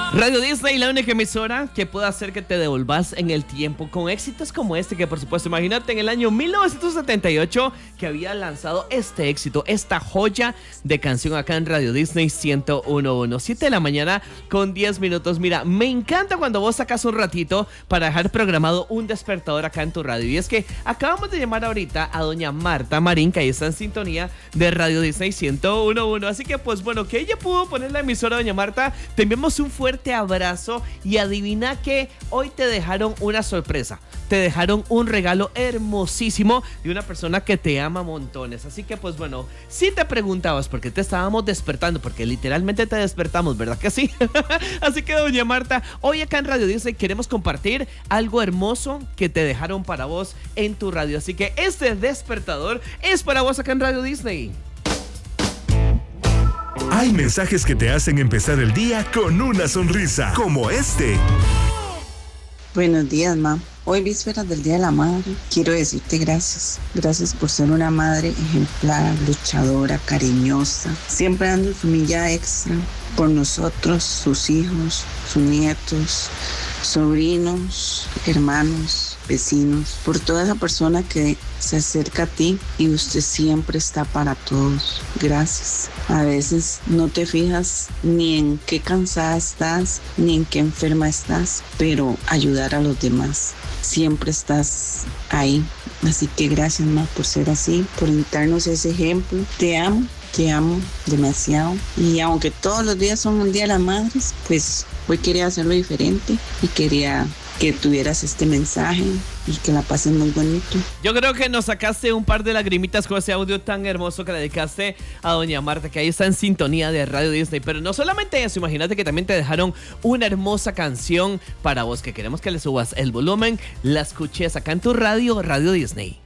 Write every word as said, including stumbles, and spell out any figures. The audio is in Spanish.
Radio Disney, la única emisora que puede hacer que te devolvas en el tiempo con éxitos como este, que por supuesto, imagínate en el año mil novecientos setenta y ocho que había lanzado este éxito, esta joya de canción acá en Radio Disney ciento uno punto uno, siete de la mañana con diez minutos. Mira, me encanta cuando vos sacas un ratito para dejar programado un despertador acá en tu radio, y es que acabamos de llamar ahorita a doña Marta Marín, que ahí está en sintonía de Radio Disney ciento uno punto uno, así que pues bueno, que ella pudo poner la emisora. Doña Marta, te enviamos un fuerte abrazo y adivina que hoy te dejaron una sorpresa, te dejaron un regalo hermosísimo de una persona que te ama montones. Así que pues bueno, si te preguntabas por qué te estábamos despertando, porque literalmente te despertamos, ¿verdad que sí? Así que doña Marta, hoy acá en Radio Disney queremos compartir algo hermoso que te dejaron para vos en tu radio, así que este despertador es para vos acá en Radio Disney. Hay mensajes que te hacen empezar el día con una sonrisa, como este. Buenos días, ma. Hoy, vísperas del Día de la Madre, quiero decirte gracias. Gracias por ser una madre ejemplar, luchadora, cariñosa, siempre dando su milla extra por nosotros, sus hijos, sus nietos, sobrinos, hermanos, vecinos, por toda esa persona que se acerca a ti y usted siempre está para todos. Gracias. A veces no te fijas ni en qué cansada estás, ni en qué enferma estás, pero ayudar a los demás. Siempre estás ahí. Así que gracias, ma, por ser así, por darnos ese ejemplo. Te amo, te amo demasiado. Y aunque todos los días son el Día de las Madres, pues hoy quería hacerlo diferente y quería que tuvieras este mensaje y que la pasen muy bonito. Yo creo que nos sacaste un par de lagrimitas con ese audio tan hermoso que le dedicaste a doña Marta, que ahí está en sintonía de Radio Disney. Pero no solamente eso, imagínate que también te dejaron una hermosa canción para vos, que queremos que le subas el volumen, la escuches acá en tu radio, Radio Disney.